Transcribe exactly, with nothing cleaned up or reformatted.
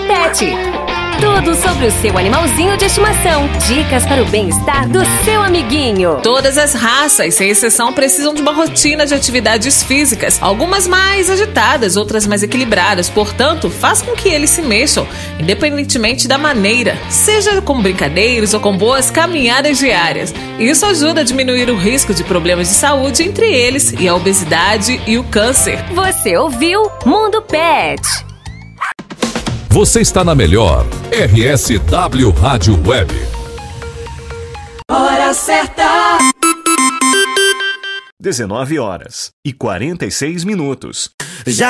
Pet. Tudo sobre o seu animalzinho de estimação. Dicas para o bem-estar do seu amiguinho. Todas as raças, sem exceção, precisam de uma rotina de atividades físicas. Algumas mais agitadas, outras mais equilibradas. Portanto, faça com que eles se mexam, independentemente da maneira. Seja com brincadeiras ou com boas caminhadas diárias. Isso ajuda a diminuir o risco de problemas de saúde, entre eles e a obesidade e o câncer. Você ouviu Mundo Pet. Você está na melhor R S W Rádio Web. Hora certa. dezenove horas e quarenta e seis minutos. Já